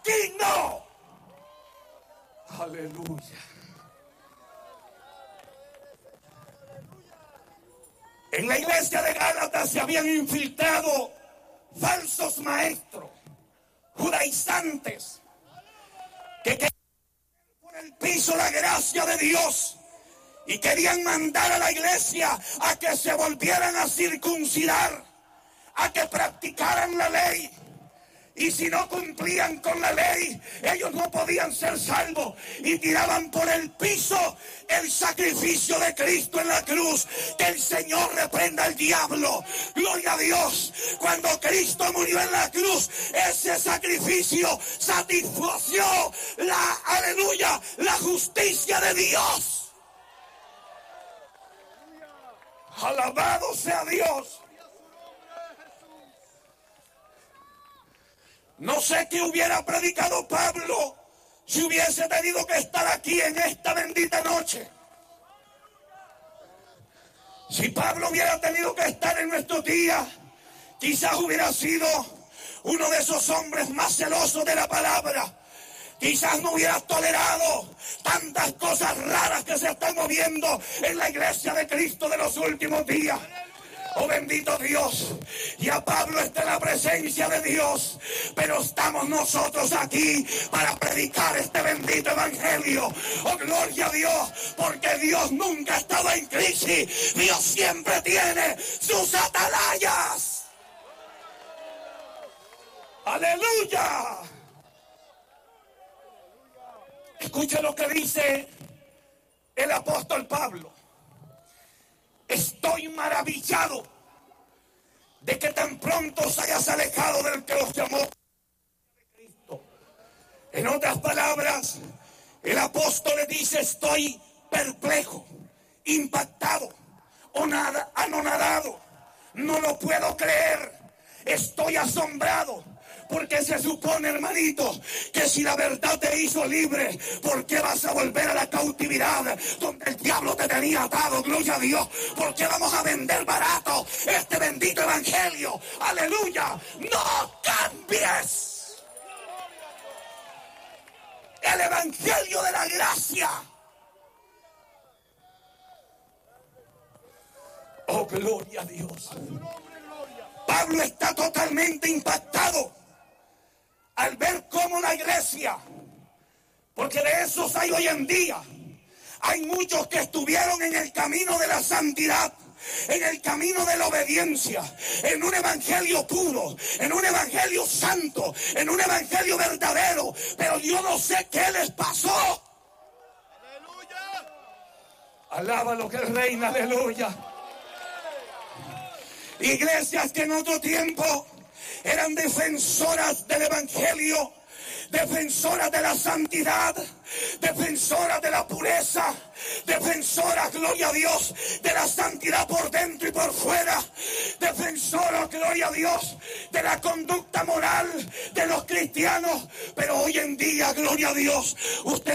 aquí no. Aleluya. En la iglesia de Gálatas se habían infiltrado falsos maestros, judaizantes, que querían por el piso la gracia de Dios y querían mandar a la iglesia a que se volvieran a circuncidar, a que practicaran la ley. Y si no cumplían con la ley, ellos no podían ser salvos. Y tiraban por el piso el sacrificio de Cristo en la cruz. Que el Señor reprenda al diablo. Gloria a Dios. Cuando Cristo murió en la cruz, ese sacrificio satisfació aleluya, la justicia de Dios. Alabado sea Dios. No sé qué hubiera predicado Pablo si hubiese tenido que estar aquí en esta bendita noche. Si Pablo hubiera tenido que estar en nuestros días, quizás hubiera sido uno de esos hombres más celosos de la palabra. Quizás no hubiera tolerado tantas cosas raras que se están moviendo en la iglesia de Cristo de los últimos días. Oh bendito Dios, ya Pablo está en la presencia de Dios, pero estamos nosotros aquí para predicar este bendito evangelio. Oh gloria a Dios, porque Dios nunca ha estado en crisis, Dios siempre tiene sus atalayas. Aleluya. Escuche lo que dice el apóstol Pablo. Estoy maravillado de que tan pronto os hayas alejado del que os llamó Cristo. En otras palabras, el apóstol le dice: estoy perplejo, impactado, anonadado, no lo puedo creer, estoy asombrado. Porque se supone, hermanito, que si la verdad te hizo libre, ¿por qué vas a volver a la cautividad donde el diablo te tenía atado? Gloria a Dios. ¿Por qué vamos a vender barato este bendito evangelio? Aleluya. No cambies el evangelio de la gracia. Oh, gloria a Dios. Pablo está totalmente impactado al ver cómo la iglesia, porque de esos hay hoy en día, hay muchos que estuvieron en el camino de la santidad, en el camino de la obediencia, en un evangelio puro, en un evangelio santo, en un evangelio verdadero, pero yo no sé qué les pasó. ¡Aleluya! Alaba lo que reina, aleluya. Iglesias que en otro tiempo eran defensoras del evangelio, defensoras de la santidad, defensoras de la pureza, defensoras, gloria a Dios, de la santidad por dentro y por fuera, defensoras, gloria a Dios, de la conducta moral de los cristianos. Pero hoy en día, gloria a Dios, usted